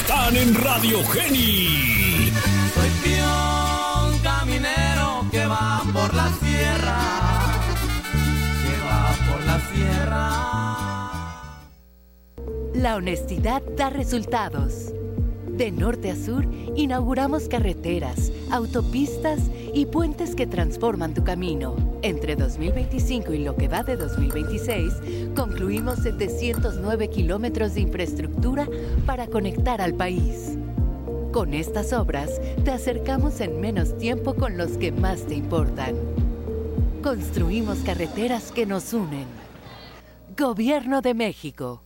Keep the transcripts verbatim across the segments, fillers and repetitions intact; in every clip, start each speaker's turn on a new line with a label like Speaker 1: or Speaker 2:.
Speaker 1: están en Radio Geni.
Speaker 2: Soy peón caminero que va por la sierra, que va por la sierra.
Speaker 3: La honestidad da resultados. De norte a sur, inauguramos carreteras, autopistas y puentes que transforman tu camino. Entre dos mil veinticinco y lo que va de dos mil veintiséis, concluimos setecientos nueve kilómetros de infraestructura para conectar al país. Con estas obras, te acercamos en menos tiempo con los que más te importan. Construimos carreteras que nos unen. Gobierno de México.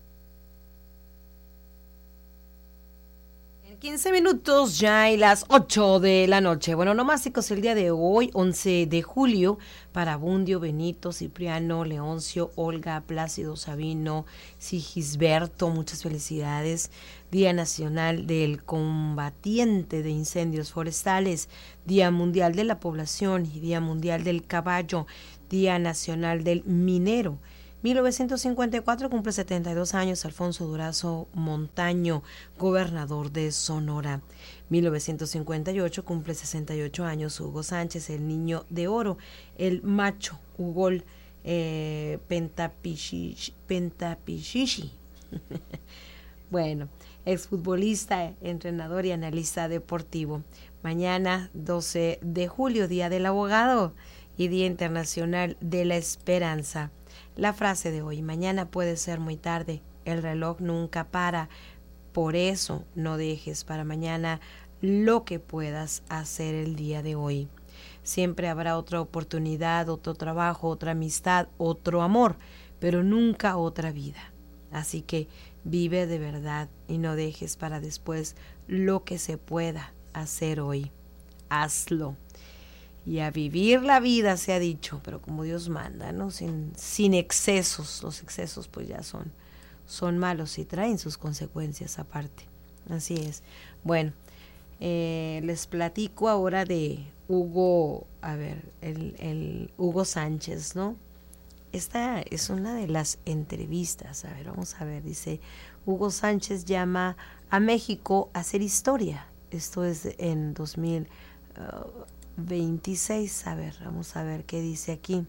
Speaker 4: quince minutos ya y las ocho de la noche. Bueno, nomásticos el día de hoy, once de julio, para Abundio, Benito, Cipriano, Leoncio, Olga, Plácido, Sabino, Sigisberto, muchas felicidades. Día Nacional del Combatiente de Incendios Forestales, Día Mundial de la Población y Día Mundial del Caballo, Día Nacional del Minero. mil novecientos cincuenta y cuatro cumple setenta y dos años Alfonso Durazo Montaño, gobernador de Sonora. mil novecientos cincuenta y ocho cumple sesenta y ocho años Hugo Sánchez, el niño de oro, el macho Ugol eh, Pentapichichi. Pentapichichi. Bueno, exfutbolista, entrenador y analista deportivo. Mañana, doce de julio, Día del Abogado y Día Internacional de la Esperanza. La frase de hoy: mañana puede ser muy tarde, el reloj nunca para, por eso no dejes para mañana lo que puedas hacer el día de hoy. Siempre habrá otra oportunidad, otro trabajo, otra amistad, otro amor, pero nunca otra vida. Así que vive de verdad y no dejes para después lo que se pueda hacer hoy. Hazlo. Y a vivir la vida, se ha dicho, pero como Dios manda, ¿no? Sin, sin excesos. Los excesos pues ya son, son malos y traen sus consecuencias aparte. Así es. Bueno, eh, les platico ahora de Hugo, a ver, el, el Hugo Sánchez, ¿no? Esta es una de las entrevistas. A ver, vamos a ver, dice: Hugo Sánchez llama a México a hacer historia. Esto es en dos mil veintiséis. A ver, vamos a ver qué dice aquí.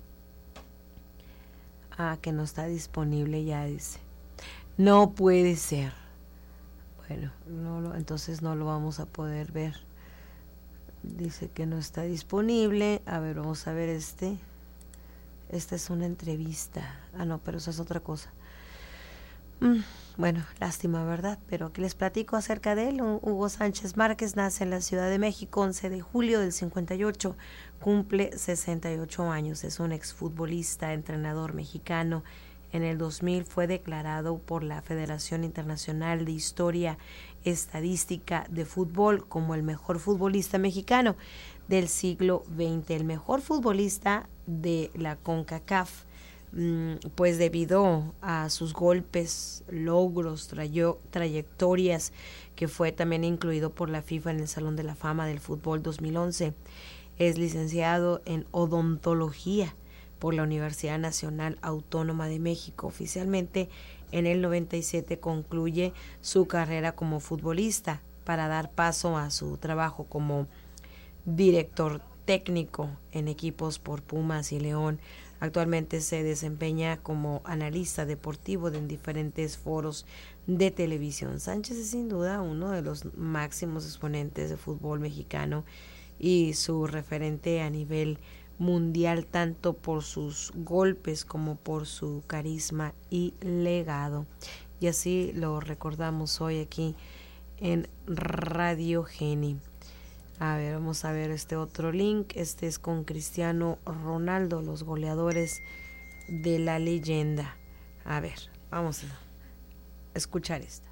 Speaker 4: Ah, que no está disponible ya, dice. No puede ser. Bueno, no lo, entonces no lo vamos a poder ver. Dice que no está disponible. A ver, vamos a ver este. Esta es una entrevista. Ah, no, pero eso es otra cosa. Mm, bueno, lástima, ¿verdad? Pero aquí les platico acerca de él. Hugo Sánchez Márquez nace en la Ciudad de México once de julio del cincuenta y ocho, cumple sesenta y ocho años, es un exfutbolista, entrenador mexicano. En el dos mil fue declarado por la Federación Internacional de Historia Estadística de Fútbol como el mejor futbolista mexicano del siglo veinte, el mejor futbolista de la CONCACAF, pues debido a sus golpes, logros, trayo, trayectorias, que fue también incluido por la FIFA en el Salón de la Fama del Fútbol dos mil once. Es licenciado en odontología por la Universidad Nacional Autónoma de México. Oficialmente en el noventa y siete concluye su carrera como futbolista para dar paso a su trabajo como director técnico en equipos por Pumas y León. Actualmente se desempeña como analista deportivo en diferentes foros de televisión. Sánchez es sin duda uno de los máximos exponentes de fútbol mexicano y su referente a nivel mundial, tanto por sus golpes como por su carisma y legado. Y así lo recordamos hoy aquí en Radio Geni. A ver, vamos a ver este otro link. Este es con Cristiano Ronaldo, los goleadores de la leyenda. A ver, vamos a escuchar esta.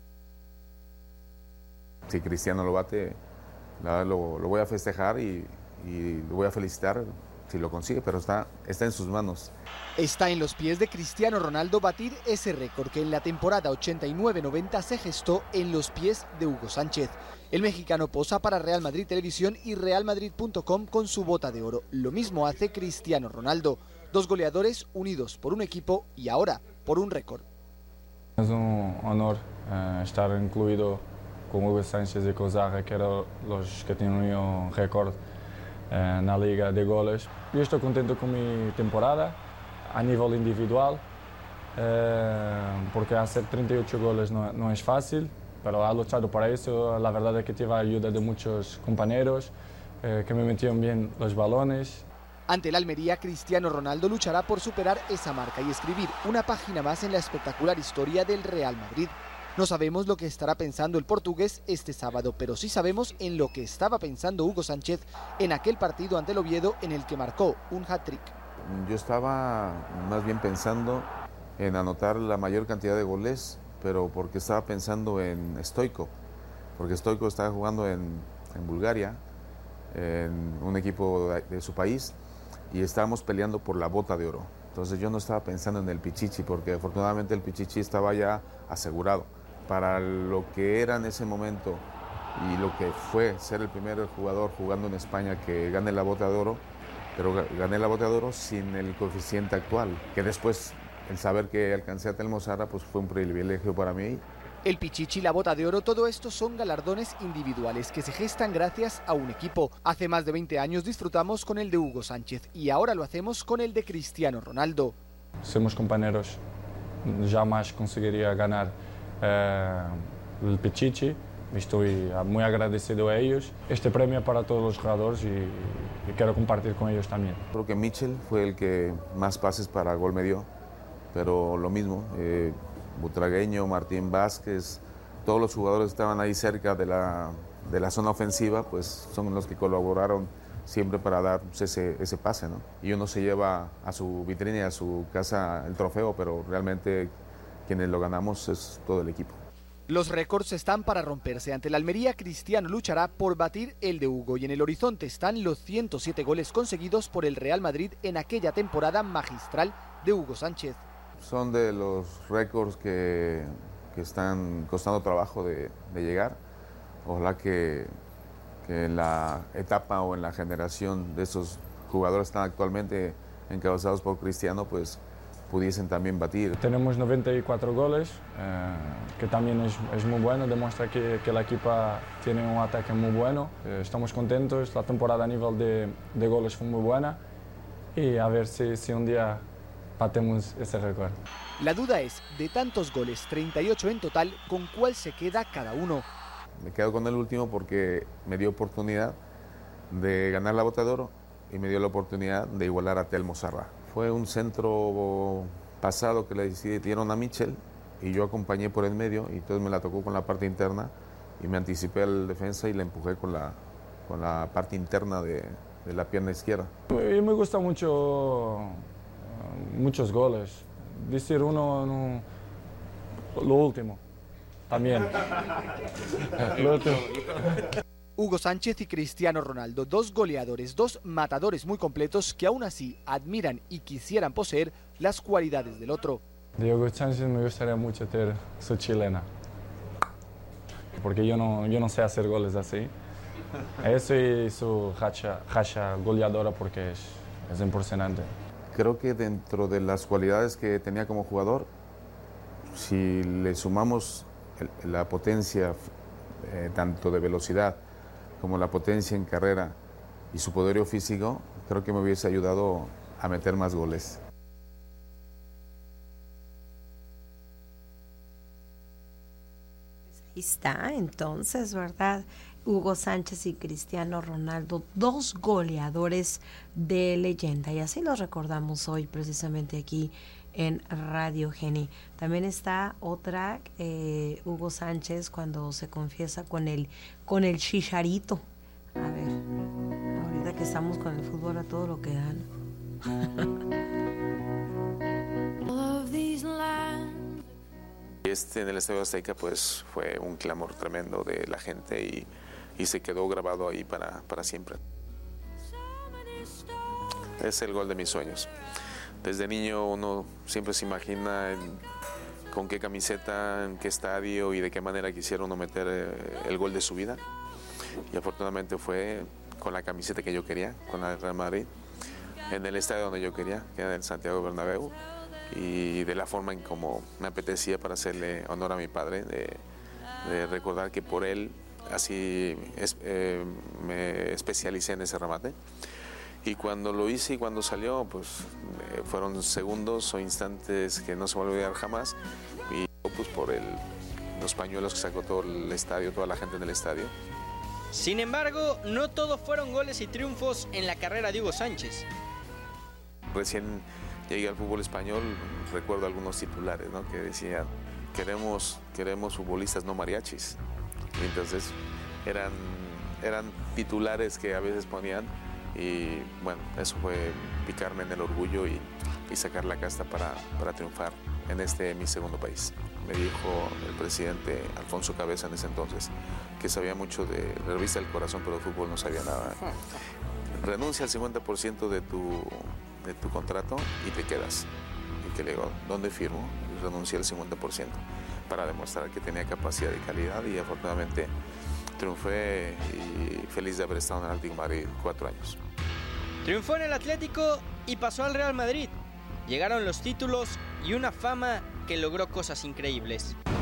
Speaker 5: Si Cristiano lo bate, la, lo, lo voy a festejar y, y lo voy a felicitar si lo consigue, pero está, está en sus manos.
Speaker 6: Está en los pies de Cristiano Ronaldo batir ese récord que en la temporada ochenta y nueve noventa se gestó en los pies de Hugo Sánchez. El mexicano posa para Real Madrid Televisión y real madrid punto com con su bota de oro. Lo mismo hace Cristiano Ronaldo. Dos goleadores unidos por un equipo y ahora por un récord.
Speaker 7: Es un honor uh, estar incluído con Hugo Sánchez y con Zaha, que eran los que tenían récord uh, na liga de goles. Yo estoy contento con mi temporada a nivel individual, uh, porque hacer treinta y ocho goles no, no es fácil, pero he luchado para eso. La verdad es que tuve ayuda de muchos compañeros uh, que me metieron bien los balones.
Speaker 6: Ante el Almería, Cristiano Ronaldo luchará por superar esa marca y escribir una página más en la espectacular historia del Real Madrid. No sabemos lo que estará pensando el portugués este sábado, pero sí sabemos en lo que estaba pensando Hugo Sánchez en aquel partido ante el Oviedo en el que marcó un hat-trick.
Speaker 5: Yo estaba más bien pensando en anotar la mayor cantidad de goles, pero porque estaba pensando en Stoico, porque Stoico estaba jugando en, en Bulgaria, en un equipo de, de su país, y estábamos peleando por la bota de oro. Entonces yo no estaba pensando en el Pichichi, porque afortunadamente el Pichichi estaba ya asegurado. Para lo que era en ese momento y lo que fue ser el primer jugador jugando en España que gane la bota de oro, pero gané la bota de oro sin el coeficiente actual, que después el saber que alcancé a Telmo Zarra pues fue un privilegio para mí.
Speaker 6: El Pichichi, la bota de oro, todo esto son galardones individuales que se gestan gracias a un equipo. Hace más de veinte años disfrutamos con el de Hugo Sánchez y ahora lo hacemos con el de Cristiano Ronaldo.
Speaker 7: Somos compañeros, jamás conseguiría ganar eh, el Pichichi. Estoy muy agradecido a ellos. Este premio para todos los jugadores y, y quiero compartir con ellos también.
Speaker 5: Creo que Mitchell fue el que más pases para gol me dio, pero lo mismo. Eh, Butragueño, Martín Vázquez, todos los jugadores que estaban ahí cerca de la, de la zona ofensiva, pues son los que colaboraron siempre para dar pues, ese, ese pase, ¿no? Y uno se lleva a su vitrina y a su casa el trofeo, pero realmente quienes lo ganamos es todo el equipo.
Speaker 6: Los récords están para romperse. Ante el Almería, Cristiano luchará por batir el de Hugo y en el horizonte están los ciento siete goles conseguidos por el Real Madrid en aquella temporada magistral de Hugo Sánchez.
Speaker 5: Son de los récords que, que están costando trabajo de, de llegar. Ojalá que, que en la etapa o en la generación de esos jugadores que están actualmente encabezados por Cristiano, pues pudiesen también batir.
Speaker 7: Tenemos noventa y cuatro goles, eh, que también es, es muy bueno, demuestra que, que la equipa tiene un ataque muy bueno. Eh, estamos contentos, la temporada a nivel de, de goles fue muy buena y a ver si, si un día batemos ese récord.
Speaker 6: La duda es, de tantos goles, treinta y ocho en total, ¿con cuál se queda cada uno?
Speaker 5: Me quedo con el último porque me dio oportunidad de ganar la bota de oro y me dio la oportunidad de igualar a Telmo Zarra. Fue un centro pasado que le dieron a Mitchell y yo acompañé por el medio y entonces me la tocó con la parte interna y me anticipé al defensa y la empujé con la, con la parte interna de, de la pierna izquierda.
Speaker 7: Y me gusta mucho muchos goles. Decir uno, no, lo último, también. Lo último.
Speaker 6: Hugo Sánchez y Cristiano Ronaldo, dos goleadores, dos matadores muy completos que aún así admiran y quisieran poseer las cualidades del otro.
Speaker 7: De Hugo Sánchez me gustaría mucho tener su chilena, porque yo no, yo no sé hacer goles así. Eso y su racha, racha goleadora porque es, es impresionante.
Speaker 5: Creo que dentro de las cualidades que tenía como jugador, si le sumamos el, la potencia eh, tanto de velocidad como la potencia en carrera y su poderío físico, creo que me hubiese ayudado a meter más goles.
Speaker 4: Ahí está, entonces, ¿verdad? Hugo Sánchez y Cristiano Ronaldo, dos goleadores de leyenda, y así los recordamos hoy precisamente aquí en Radio Geni. También está otra, eh, Hugo Sánchez cuando se confiesa con el, con el chicharito. A ver, ahorita que estamos con el fútbol a todo lo que dan.
Speaker 5: Este en el Estadio Azteca pues fue un clamor tremendo de la gente y, y se quedó grabado ahí para, para siempre. Es el gol de mis sueños. Desde niño uno siempre se imagina en, con qué camiseta, en qué estadio y de qué manera quisiera uno meter el gol de su vida. Y afortunadamente fue con la camiseta que yo quería, con la Real Madrid, en el estadio donde yo quería, que era el Santiago Bernabéu. y de la forma en como me apetecía para hacerle honor a mi padre, de, de recordar que por él así es, eh, me especialicé en ese remate. Y cuando lo hice y cuando salió, pues eh, fueron segundos o instantes que no se me van a olvidar jamás. Y pues por el, los pañuelos que sacó todo el estadio, toda la gente en el estadio.
Speaker 8: Sin embargo, no todo fueron goles y triunfos en la carrera de Hugo Sánchez.
Speaker 5: Recién llegué al fútbol español, recuerdo algunos titulares, ¿no?, que decían, queremos, queremos futbolistas, no mariachis. Y entonces eran, eran titulares que a veces ponían y bueno, eso fue picarme en el orgullo y, y sacar la casta para, para triunfar en este mi segundo país. Me dijo el presidente Alfonso Cabeza en ese entonces que sabía mucho de la revista del corazón, pero de fútbol no sabía nada. Renuncia al cincuenta por ciento de tu, de tu contrato y te quedas. Y que le digo, ¿dónde firmo? Y renuncié al cincuenta por ciento para demostrar que tenía capacidad y calidad y afortunadamente triunfé y feliz de haber estado en el Atlético de Madrid cuatro años.
Speaker 8: Triunfó en el Atlético y pasó al Real Madrid. Llegaron los títulos y una fama que logró cosas increíbles.